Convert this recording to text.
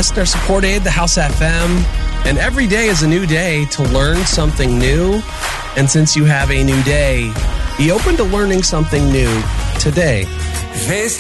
listener-support aid, the House FM. And every day is a new day to learn something new. And since you have a new day, be open to learning something new today. Face